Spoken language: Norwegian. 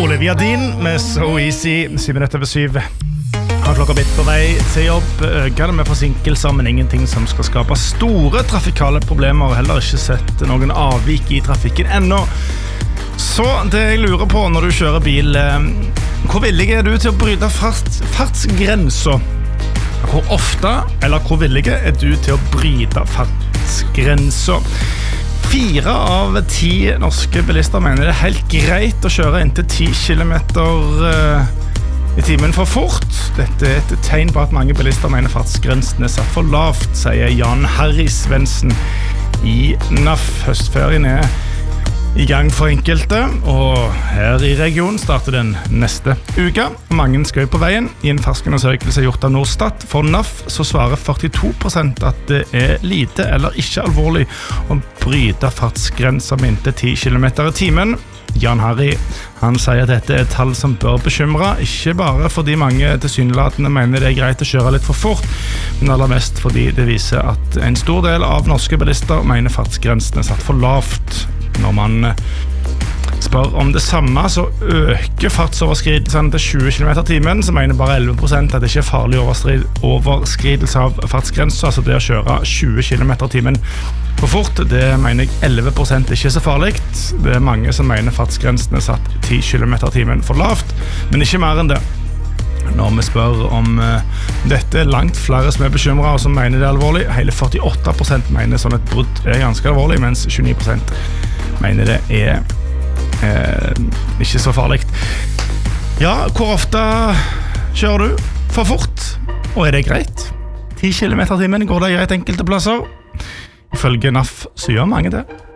Olivia Dean med So Easy, 7:07. Har klokka blitt på vei til jobb, øker det med forsinkelser, men ingenting som skal skape store trafikale problemer, heller ikke sett noen avvik i trafikken ennå. Så det jeg lurer på når du kjører bil, hvor villig er du til å bryte fartsgrenser? Hvor ofte, eller hvor villig er du til å bryte fartsgrenser? 4 av 10 norske bilister mener det er helt greit å kjøre inntil 10 kilometer i timen for fort. Dette er et tegn på at mange bilister mener fartsgrensen er satt for lavt, sier Jan Harry Svendsen i NAF. Høstferien er i gang for enkelte, og her i regionen starter den neste uka. Mange skal på veien. I en fersk undersøkelse gjort av Norstat for NAF så svarer 42% at det er lite eller ikke alvorlig å bryte fartsgrenser med inntil 10 kilometer i timen. Jan Harry, han sier at dette er et tall som bør bekymre, ikke bare fordi mange tilsynelatende mener det er greit å kjøre litt for fort, men aller mest fordi det viser at en stor del av norske bilister mener fartsgrensen er satt for lavt. Når man spør om det samme, så øker fartsoverskridelsene til 20 km i timen, så mener bare 11% at det ikke er farlig overskridelse av fartsgrenser, altså det å kjøre 20 km i timen for fort, det mener jeg 11% ikke er så farlig. Det er mange som mener fartsgrensen er satt 10 km i timen for lavt, men ikke mer enn det. Når vi spør om dette, langt flere som er bekymret og som mener det er alvorlig. Hele 48% mener sånn et brudd er ganske alvorlig, mens 29% mener det er ikke så farlig. Ja, hvor ofte kjører du for fort? Og er det greit? 10 km i timen går det greit enkelte plasser. Ifølge NAF så gjør mange det.